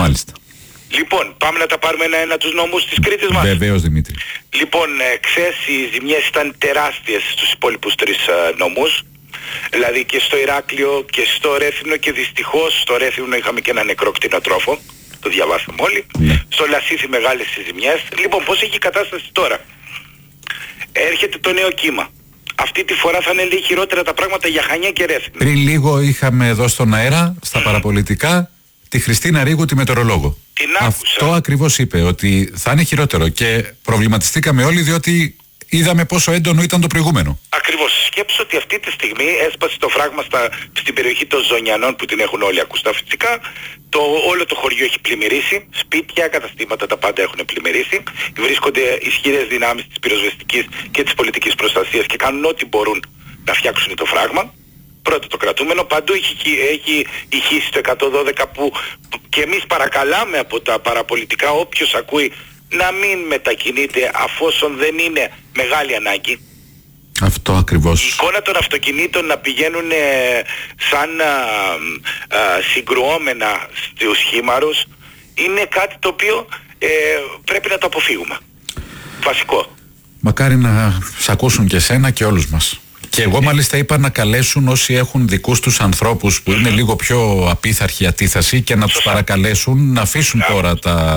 Μάλιστα. Λοιπόν, πάμε να τα πάρουμε ένα-ένα τους νόμους της Κρήτης μας. Βεβαίως, Δημήτρη. Λοιπόν, χθες οι ζημιές ήταν τεράστιες στους υπόλοιπους 3 νομούς. Δηλαδή και στο Ηράκλειο και στο Ρέθυμνο, και δυστυχώς στο Ρέθυμνο είχαμε και ένα νεκρό κτηνοτρόφο. Το διαβάσαμε όλοι. Ναι. Στο Λασίθι μεγάλες οι ζημιές. Λοιπόν, πώς έχει η κατάσταση τώρα? Έρχεται το νέο κύμα. Αυτή τη φορά θα είναι λίγο χειρότερα τα πράγματα για Χανιά και Ρέθυμνο. Πριν λίγο είχαμε εδώ στον αέρα, στα παραπολιτικά, τη Χριστίνα Ρίγου, τη μετεωρολόγο. Την άκουσα. Αυτό ακριβώς είπε, ότι θα είναι χειρότερο, και προβληματιστήκαμε όλοι διότι είδαμε πόσο έντονο ήταν το προηγούμενο. Ακριβώς. Σκέψω ότι αυτή τη στιγμή έσπασε το φράγμα στην περιοχή των Ζωνιανών, που την έχουν όλοι ακουστά φυσικά. Όλο το χωριό έχει πλημμυρίσει. Σπίτια, καταστήματα, τα πάντα έχουν πλημμυρίσει. Βρίσκονται ισχυρές δυνάμεις της πυροσβεστικής και της πολιτικής προστασίας και κάνουν ό,τι μπορούν να φτιάξουν το φράγμα. Πρώτο το κρατούμενο. Παντού έχει ηχήσει το 112, που και εμείς παρακαλάμε από τα παραπολιτικά όποιος ακούει να μην μετακινείται αφόσον δεν είναι μεγάλη ανάγκη. Αυτό ακριβώς. Η εικόνα των αυτοκινήτων να πηγαίνουν σαν συγκρουόμενα στους χήμαρους είναι κάτι το οποίο πρέπει να το αποφύγουμε. Βασικό. Μακάρι να σ' ακούσουν και εσένα και όλους μας. Και εγώ μάλιστα είπα να καλέσουν όσοι έχουν δικούς τους ανθρώπους που είναι λίγο πιο απίθαρχη αντίθεση, και να τους παρακαλέσουν να αφήσουν τώρα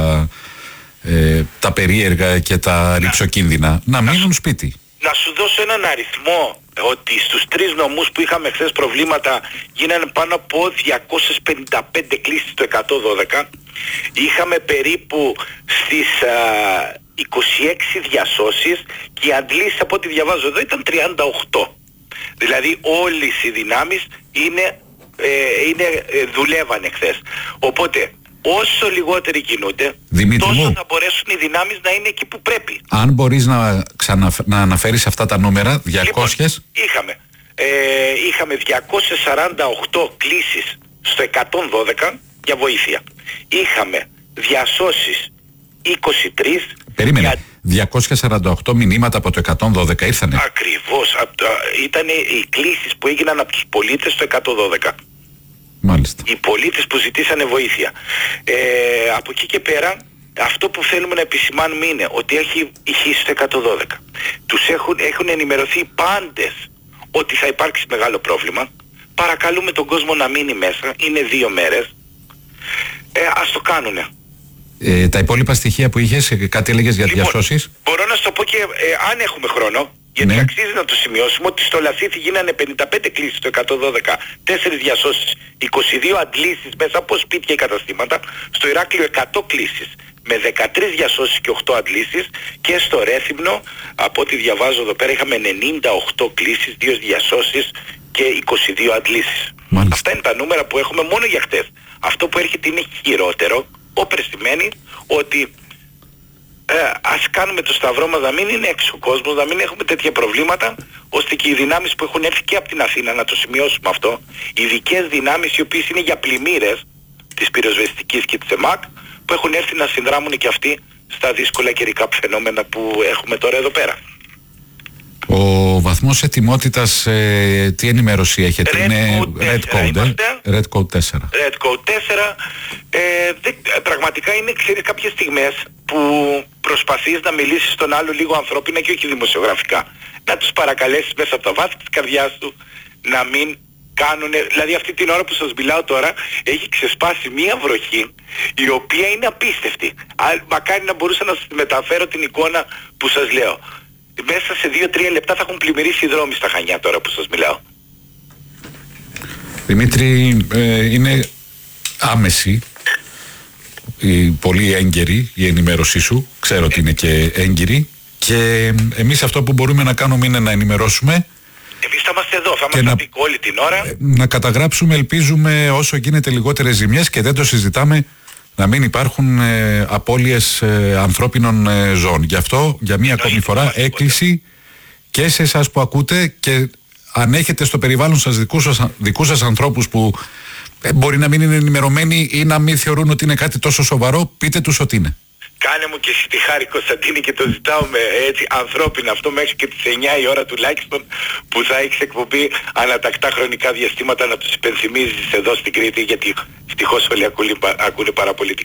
τα περίεργα και τα ρυψοκίνδυνα, να μείνουν σπίτι. Να σου δώσω έναν αριθμό, ότι στους 3 νομούς που είχαμε χθες προβλήματα γίνανε πάνω από 255 κλήσεις το 112. Είχαμε περίπου στις 26 διασώσεις, και οι αντλήσεις από ό,τι διαβάζω εδώ ήταν 38. Δηλαδή όλες οι δυνάμεις δουλεύανε χθες. Οπότε όσο λιγότεροι κινούνται, Δημήτρη τόσο μου, θα μπορέσουν οι δυνάμεις να είναι εκεί που πρέπει. αν μπορείς να αναφέρεις αυτά τα νούμερα, 200. Λοιπόν, είχαμε 248 κλήσεις στο 112 για βοήθεια. Είχαμε διασώσεις 23. Περίμενε. 248 μηνύματα από το 112 ήρθανε. Ακριβώς. Ήταν οι κλήσεις που έγιναν από τους πολίτες στο 112. Μάλιστα. Οι πολίτες που ζητήσανε βοήθεια. Από εκεί και πέρα, αυτό που θέλουμε να επισημάνουμε είναι ότι έχει ηχήσει στο 112. Τους έχουν ενημερωθεί οι πάντες ότι θα υπάρξει μεγάλο πρόβλημα. Παρακαλούμε τον κόσμο να μείνει μέσα. Είναι 2 μέρες. Ας το κάνουνε. Τα υπόλοιπα στοιχεία που είχες, κάτι έλεγες για διασώσεις. Μπορώ να σου το πω και αν έχουμε χρόνο, γιατί ναι, αξίζει να το σημειώσουμε, ότι στο Λασίθι γίνανε 55 κλήσεις το 112, 4 διασώσεις, 22 αντλήσεις μέσα από σπίτια ή καταστήματα. Στο Ηράκλειο 100 κλήσεις με 13 διασώσεις και 8 αντλήσεις, και στο Ρέθυμνο, από ό,τι διαβάζω εδώ πέρα, είχαμε 98 κλήσεις, 2 διασώσεις και 22 αντλήσεις. Μάλιστα. Αυτά είναι τα νούμερα που έχουμε μόνο για χτες. Αυτό που έρχεται είναι χειρότερο, όπερ σημαίνει ότι ας κάνουμε το σταυρό μας να μην είναι έξω ο κόσμος, να μην έχουμε τέτοια προβλήματα, ώστε και οι δυνάμεις που έχουν έρθει και από την Αθήνα, να το σημειώσουμε αυτό, ειδικές δυνάμεις οι οποίες είναι για πλημμύρες της πυροσβεστικής και της ΕΜΑΚ, που έχουν έρθει να συνδράμουν και αυτοί στα δύσκολα καιρικά φαινόμενα που έχουμε τώρα εδώ πέρα. Ο βαθμός ετοιμότητας, τι ενημέρωση έχετε? Είναι Red Code, Red Code 4. Red Code 4. Πραγματικά είναι, ξέρεις, κάποιες στιγμές που προσπαθείς να μιλήσεις στον άλλο λίγο ανθρώπινα και όχι δημοσιογραφικά. Να τους παρακαλέσεις μέσα από τα βάθη της καρδιάς του να μην κάνουν. Δηλαδή αυτή την ώρα που σας μιλάω τώρα έχει ξεσπάσει μία βροχή η οποία είναι απίστευτη. Μακάρι να μπορούσα να σας μεταφέρω την εικόνα που σας λέω. Μέσα σε 2-3 λεπτά θα έχουν πλημμυρίσει οι δρόμοι στα Χανιά τώρα που σας μιλάω. Δημήτρη, είναι άμεση, πολύ έγκαιρη η ενημέρωσή σου. Ξέρω ότι είναι και έγκυρη, και εμείς αυτό που μπορούμε να κάνουμε είναι να ενημερώσουμε. Εμείς θα είμαστε εδώ, θα είμαστε όλη την ώρα. Να καταγράψουμε, ελπίζουμε, όσο γίνεται λιγότερες ζημιές, και δεν το συζητάμε, να μην υπάρχουν απώλειες ανθρώπινων ζώων. Γι' αυτό, για μία ακόμη φορά, έκκληση και σε εσάς που ακούτε, και αν έχετε στο περιβάλλον σας δικούς σας ανθρώπους που μπορεί να μην είναι ενημερωμένοι ή να μην θεωρούν ότι είναι κάτι τόσο σοβαρό, πείτε τους ότι είναι. Κάνε μου και εσύ τη χάρη, Κωνσταντίνη, και το ζητάω με έτσι ανθρώπινα αυτό, μέχρι και τις 9 η ώρα τουλάχιστον, που θα έχεις εκπομπή ανατακτά χρονικά διαστήματα, να τους υπενθυμίζεις εδώ στην Κρήτη, γιατί ευτυχώς όλοι ακούνε παραπολιτικά.